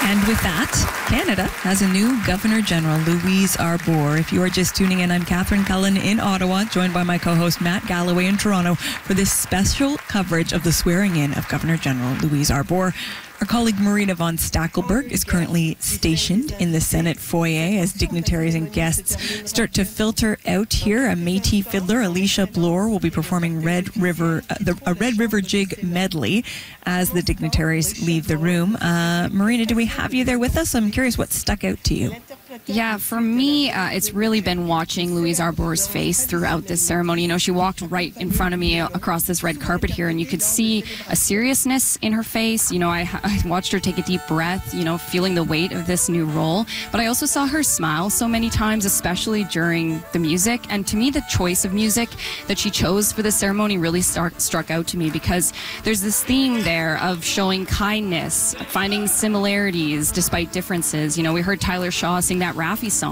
And with that, Canada has a new Governor General, Louise Arbour. If you are just tuning in, I'm Catherine Cullen in Ottawa, joined by my co-host Matt Galloway in Toronto for this special coverage of the swearing-in of Governor General Louise Arbour. Our colleague Marina von Stackelberg is currently stationed in the Senate foyer as dignitaries and guests start to filter out here. A Métis fiddler, Alicia Bloor, will be performing a Red River Jig medley as the dignitaries leave the room. Marina, do we have you there with us? I'm curious what stuck out to you. Yeah, for me, it's really been watching Louise Arbour's face throughout this ceremony. You know, she walked right in front of me across this red carpet here, and you could see a seriousness in her face. You know, I watched her take a deep breath, you know, feeling the weight of this new role. But I also saw her smile so many times, especially during the music. And to me, the choice of music that she chose for the ceremony really struck out to me, because there's this theme there of showing kindness, finding similarities despite differences. You know, we heard Tyler Shaw sing that Raffi song.